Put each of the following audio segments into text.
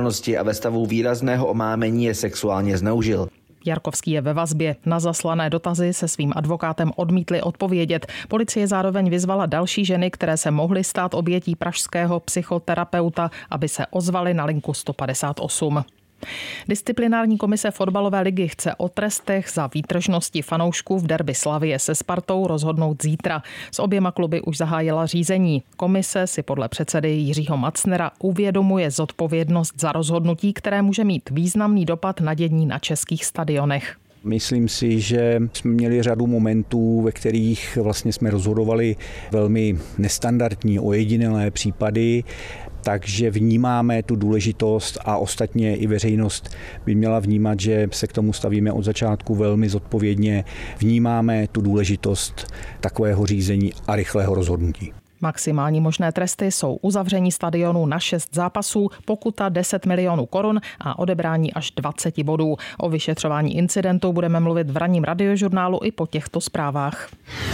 nepřítomnosti a ve stavu výrazného omámení je sexuálně zneužil. Jarkovský je ve vazbě. Na zaslané dotazy se svým advokátem odmítli odpovědět. Policie zároveň vyzvala další ženy, které se mohly stát obětí pražského psychoterapeuta, aby se ozvaly na linku 158. Disciplinární komise fotbalové ligy chce o trestech za výtržnosti fanoušků v derby Slavie se Spartou rozhodnout zítra. S oběma kluby už zahájila řízení. Komise si podle předsedy Jiřího Macnera uvědomuje zodpovědnost za rozhodnutí, které může mít významný dopad na dění na českých stadionech. Myslím si, že jsme měli řadu momentů, ve kterých vlastně jsme rozhodovali velmi nestandardní, ojedinělé případy, takže vnímáme tu důležitost a ostatně i veřejnost by měla vnímat, že se k tomu stavíme od začátku velmi zodpovědně. Vnímáme tu důležitost takového řízení a rychlého rozhodnutí. Maximální možné tresty jsou uzavření stadionu na 6 zápasů, pokuta 10 milionů korun a odebrání až 20 bodů. O vyšetřování incidentu budeme mluvit v ranním radiožurnálu i po těchto zprávách.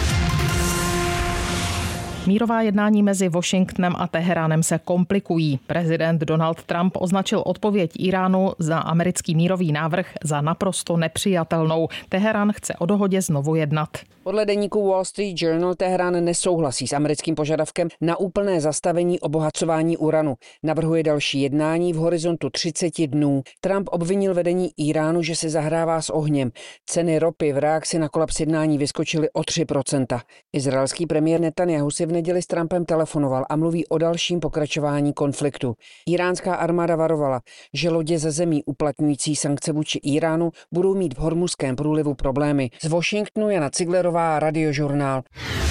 Mírová jednání mezi Washingtonem a Teheránem se komplikují. Prezident Donald Trump označil odpověď Íránu za americký mírový návrh za naprosto nepřijatelnou. Teherán chce o dohodě znovu jednat. Podle deníku Wall Street Journal Teherán nesouhlasí s americkým požadavkem na úplné zastavení obohacování uranu. Navrhuje další jednání v horizontu 30 dnů. Trump obvinil vedení Íránu, že se zahrává s ohněm. Ceny ropy v reakci na kolaps jednání vyskočily o 3%. Izraelský premiér Netanjahu si v neděli s Trumpem telefonoval a mluví o dalším pokračování konfliktu. Iránská armáda varovala, že lodě ze zemí uplatňující sankce vůči Íránu budou mít v Hormuzském průlivu problémy. Z Washingtonu Jana Ciglerová, Radiožurnál.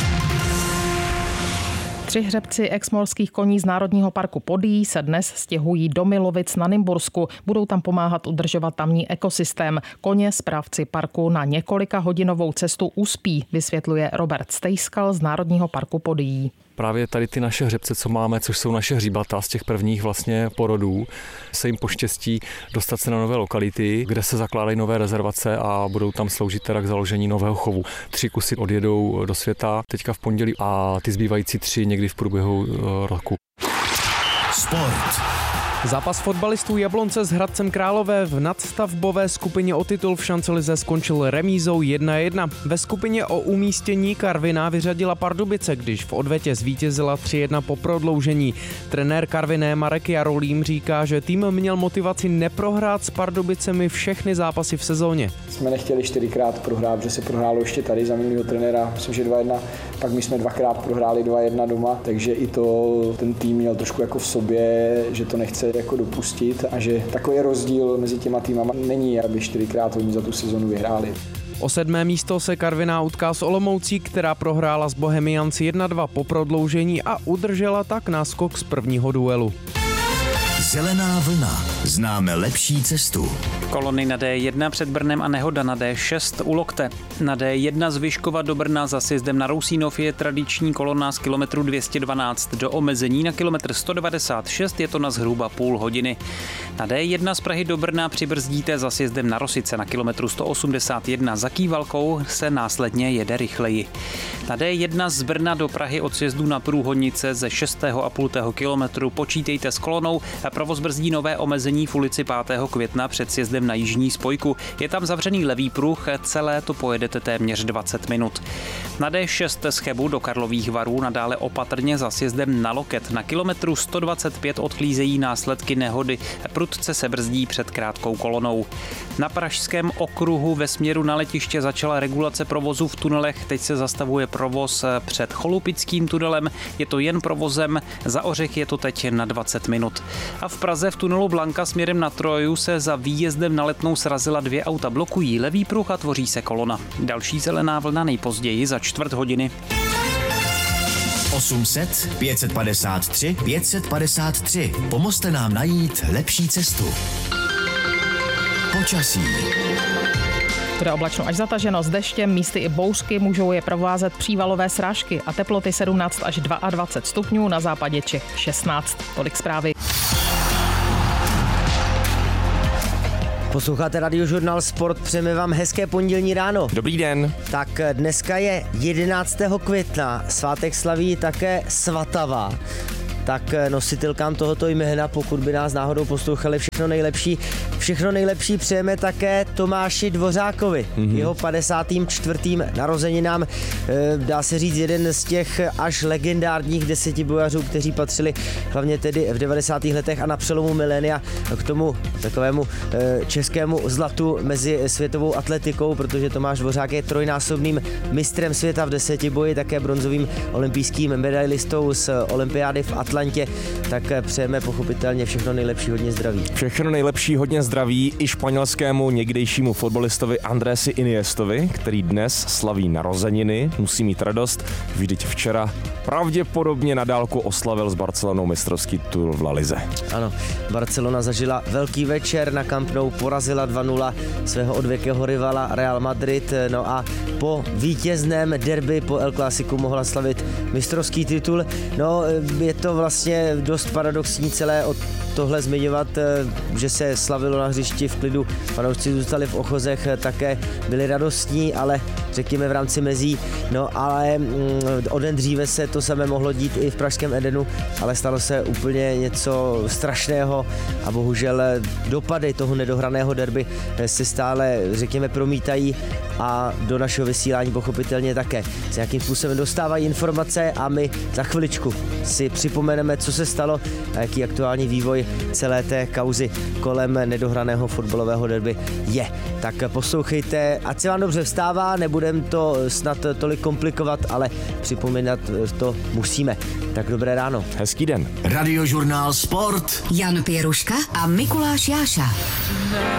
3 hřebci exmoorských koní z Národního parku Podyjí se dnes stěhují do Milovic na Nymbursku. Budou tam pomáhat udržovat tamní ekosystém. Koně správci parku na několika hodinovou cestu uspí, vysvětluje Robert Stejskal z Národního parku Podyjí. Právě tady ty naše hřebce, co máme, což jsou naše hříbata z těch prvních vlastně porodů, se jim poštěstí dostat se na nové lokality, kde se zakládají nové rezervace a budou tam sloužit teda k založení nového chovu. 3 kusy odjedou do světa teďka v pondělí a ty zbývající 3 někdy v průběhu roku. Sport. Zápas fotbalistů Jablonce s Hradcem Králové v nadstavbové skupině o titul v šancelize skončil remízou 1-1. Ve skupině o umístění Karviná vyřadila Pardubice, když v odvetě zvítězila 3-1 po prodloužení. Trenér Karviné Marek Jarolím říká, že tým měl motivaci neprohrát s Pardubicemi všechny zápasy v sezóně. Jsme nechtěli 4krát prohrát, že se prohrálo ještě tady za minulého trenéra, myslím, že 2-1, pak my jsme 2krát prohráli 2-1 doma, takže i to ten tým měl trošku jako v sobě, že to nechce jako dopustit a že takový rozdíl mezi těma týmama není, aby 4krát oni za tu sezonu vyhráli. O 7. místo se Karviná utká s Olomoucí, která prohrála s Bohemians 1-2 po prodloužení a udržela tak náskok z prvního duelu. Zelená vlna. Známe lepší cestu. Kolony na D1 před Brnem a nehoda na D6 u Lokte. Na D1 z Vyškova do Brna za sjezdem na Rousínov je tradiční kolona z kilometru 212 do omezení na kilometr 196, je to na zhruba půl hodiny. Na D1 z Prahy do Brna přibrzdíte za sjezdem na Rosice na kilometru 181, za Kývalkou se následně jede rychleji. Na D1 z Brna do Prahy od sjezdu na Průhonice ze 6,5 kilometru počítejte s kolonou a provoz brzdí nové omezení v ulici 5. května před sjezdem na jižní spojku. Je tam zavřený levý pruh, celé to pojedete téměř 20 minut. Na D6 z Chebu do Karlových Varů nadále opatrně za sjezdem na Loket. Na kilometru 125 odklízejí následky nehody, prudce se brzdí před krátkou kolonou. Na Pražském okruhu ve směru na letiště začala regulace provozu v tunelech, teď se zastavuje provoz před Cholupickým tunelem, je to jen provozem, za Ořech je to teď na 20 minut. A v Praze v tunelu Blanka směrem na Troju se za výjezdem na Letnou srazila 2 auta, blokují levý pruh a tvoří se kolona. Další zelená vlna nejpozději za čtvrt hodiny. 800 553 553. Pomozte nám najít lepší cestu. Počasí. Bude oblačno až zataženo s deštěm, místy i bouřky, můžou je provázet přívalové srážky a teploty 17 až 22 stupňů, na západě Čech 16. Tolik zprávy. Posloucháte Radiožurnál Sport, přejeme vám hezké pondělní ráno. Dobrý den. Tak dneska je 11. května, svátek slaví také Svatava. tak nositelkám tohoto jména, pokud by nás náhodou poslouchali, všechno nejlepší přejeme také Tomáši Dvořákovi. Jeho 54. narozeninám, dá se říct, jeden z těch až legendárních 10 bojařů, kteří patřili hlavně tedy v 90. letech a na přelomu milénia k tomu takovému českému zlatu mezi světovou atletikou, protože Tomáš Dvořák je trojnásobným mistrem světa v 10 boji, také bronzovým olympijským medailistou z olympiády v Atlantě, tak přejeme pochopitelně všechno nejlepší, hodně zdraví. Všechno nejlepší, hodně zdraví i španělskému někdejšímu fotbalistovi Andrési Iniestovi, který dnes slaví narozeniny, musí mít radost, vždyť včera pravděpodobně na dálku oslavil s Barcelonou mistrovský titul v La Lize. Ano, Barcelona zažila velký večer, na Camp Nou porazila 2-0 svého odvěkého rivala Real Madrid, no a po vítězném derby, po El Clásiku mohla slavit mistrovský titul. No, je to vlastně dost paradoxní celé od tohle zmiňovat, že se slavilo na hřišti v klidu, fanoušci zůstali v ochozech, také byli radostní, ale řekněme v rámci mezí, no ale o den dříve se to samé mohlo dít i v pražském Edenu, ale stalo se úplně něco strašného a bohužel dopady toho nedohraného derby se stále, řekněme, promítají a do našeho vysílání pochopitelně také s nějakým způsobem dostávají informace a my za chviličku si připomeneme, co se stalo a jaký aktuální vývoj celé té kauzy kolem nedohraného fotbalového derby je. Tak poslouchejte, ať se vám dobře vstává, nebudem to snad tolik komplikovat, ale připomínat to musíme. Tak dobré ráno. Hezký den. Radiožurnál Sport. Jan Pěruška a Mikuláš Jáša.